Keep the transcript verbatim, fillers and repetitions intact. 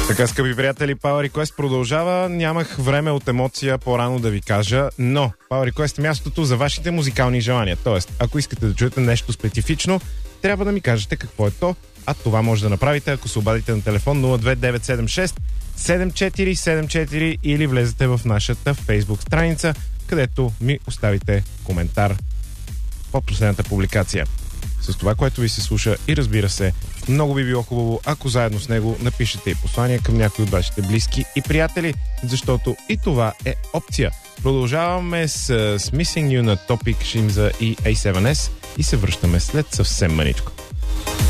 Така, скъпи приятели, Power Request продължава. Нямах време от емоция по-рано да ви кажа, но Power Request е мястото за вашите музикални желания. Тоест, ако искате да чуете нещо специфично, трябва да ми кажете какво е то, а това може да направите, ако се обадите на телефон нула две девет седем шест седем четири седем четири или влезете в нашата Facebook страница, където ми оставите коментар под последната публикация. С това, което ви се слуша и разбира се, много би било хубаво, ако заедно с него напишете и послания към някои от вашите близки и приятели, защото и това е опция. Продължаваме с, с Missing You на Topic, Shimza и ей седем ес и се връщаме след съвсем маничко.